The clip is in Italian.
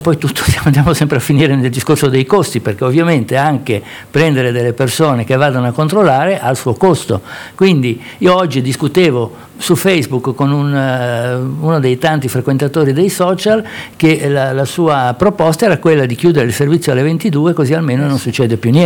Poi tutto andiamo sempre a finire nel discorso dei costi, perché ovviamente anche prendere delle persone che vadano a controllare ha il suo costo. Quindi io oggi discutevo su Facebook con uno dei tanti frequentatori dei social che la sua proposta era quella di chiudere il servizio alle 22, così almeno non succede più niente.